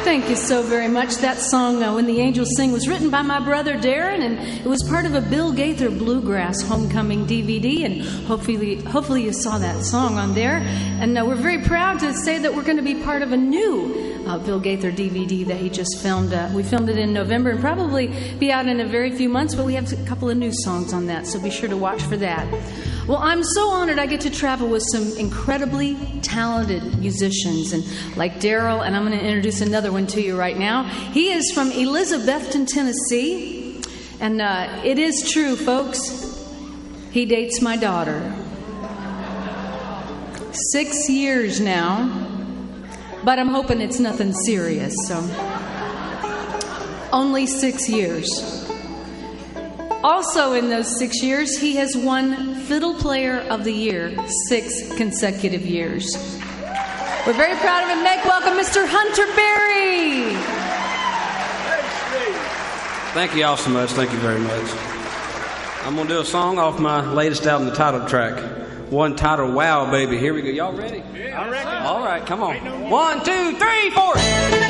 Thank you so very much. That song, When the Angels Sing, was written by my brother Darren, and it was part of a Bill Gaither Bluegrass Homecoming DVD, and hopefully you saw that song on there. And we're very proud to say that we're going to be part of a new Bill Gaither DVD that he just filmed. We filmed it in November and probably be out in a very few months, but we have a couple of new songs on that, so be sure to watch for that. Well, I'm so honored I get to travel with some incredibly talented musicians, and like Daryl, and I'm going to introduce another one to you right now. He is from Elizabethton, Tennessee, and it is true, folks. He dates my daughter. 6 years now, but I'm hoping it's nothing serious, so only 6 years. Also in those 6 years, he has won Fiddle Player of the Year 6 consecutive years. We're very proud of him. Make welcome Mr. Hunter Berry. Thank you all so much. Thank you very much. I'm going to do a song off my latest album, the title track. One titled Wow Baby. Here we go. Y'all ready? Yeah, I'm ready. All right, come on. 1, 2, 3, 4.